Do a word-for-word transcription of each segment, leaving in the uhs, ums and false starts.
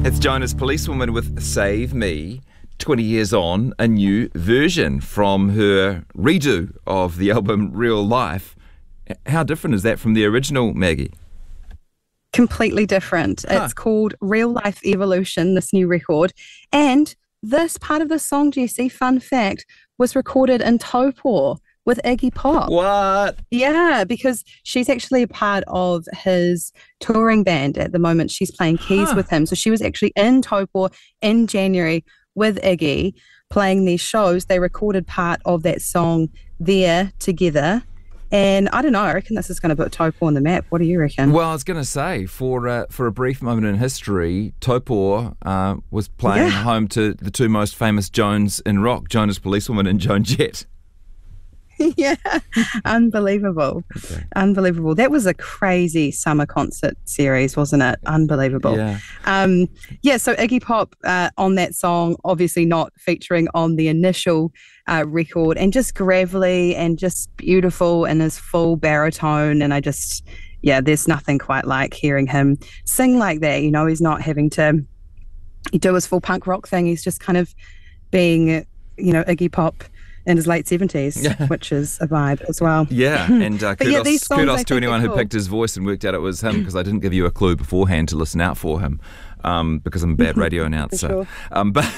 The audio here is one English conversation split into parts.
It's Jonas Policewoman with Save Me. twenty years on, a new version from her redo of the album Real Life. How different is that from the original, Maggie? Completely different. Huh. It's called Real Life Evolution, this new record. And this part of the song, Jesse, fun fact, was recorded in Taupo with Iggy Pop. What? Yeah, because she's actually a part of his touring band at the moment. She's playing keys huh. with him. So she was actually in Taupo in January with Iggy playing these shows. They recorded part of that song there together. And I don't know, I reckon this is going to put Taupo on the map. What do you reckon? Well, I was going to say, for uh, for a brief moment in history, Taupo uh, was playing yeah. home to the two most famous Jones in rock, Jonas Policewoman and Joan Jett. Yeah, unbelievable. Okay. Unbelievable. That was a crazy summer concert series, wasn't it? Unbelievable. Yeah, um, yeah so Iggy Pop uh, on that song, obviously not featuring on the initial uh, record, and just gravelly and just beautiful in his full baritone. And I just, yeah, there's nothing quite like hearing him sing like that. You know, he's not having to do his full punk rock thing. He's just kind of being, you know, Iggy Pop in his late seventies, yeah. which is a vibe as well. Yeah, and uh, kudos, yeah, songs, kudos to anyone cool. who picked his voice and worked out it was him, because I didn't give you a clue beforehand to listen out for him, um, because I'm a bad radio announcer. Sure. Um, but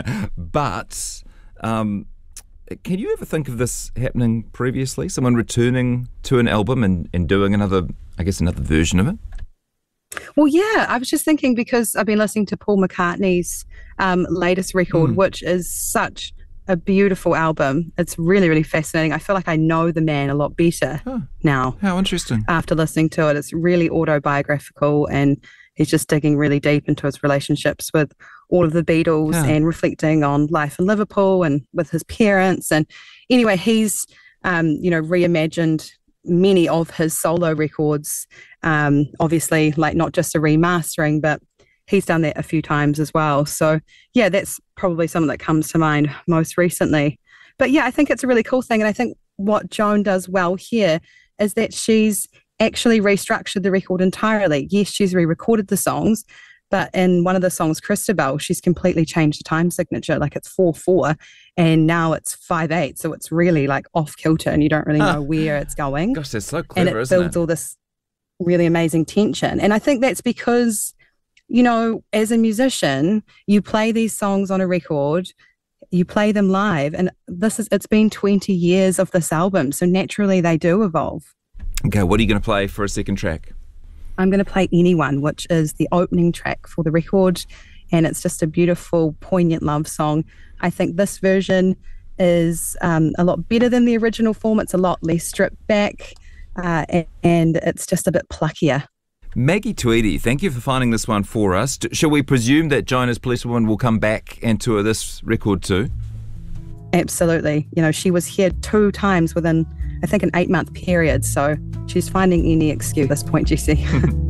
but um, can you ever think of this happening previously? Someone returning to an album and, and doing another, I guess, another version of it? Well, yeah, I was just thinking, because I've been listening to Paul McCartney's um, latest record, mm. which is such a beautiful album. It's really, really fascinating. I feel like I know the man a lot better huh. now. How interesting. After listening to it, it's really autobiographical, and he's just digging really deep into his relationships with all of the Beatles yeah. and reflecting on life in Liverpool and with his parents. And anyway, he's, um, you know, reimagined many of his solo records, um, obviously, like not just a remastering, but he's done that a few times as well. So, yeah, that's probably something that comes to mind most recently. But, yeah, I think it's a really cool thing. And I think what Joan does well here is that she's actually restructured the record entirely. Yes, she's re-recorded the songs, but in one of the songs, Christabel, she's completely changed the time signature. Like it's four four, and now it's five eight. So it's really like off kilter, and you don't really huh. know where it's going. Gosh, that's so clever, and it isn't builds it? all this really amazing tension. And I think that's because, you know, as a musician, you play these songs on a record, you play them live, and this is it's been twenty years of this album, so naturally they do evolve. Okay, what are you going to play for a second track? I'm going to play Anyone, which is the opening track for the record, and it's just a beautiful, poignant love song. I think this version is um, a lot better than the original form. It's a lot less stripped back, uh, and, and it's just a bit pluckier. Maggie Tweedy, thank you for finding this one for us. Shall we presume that Jonas Policewoman will come back and tour this record too? Absolutely. You know, she was here two times within, I think, an eight-month period, so she's finding any excuse at this point, Jessie.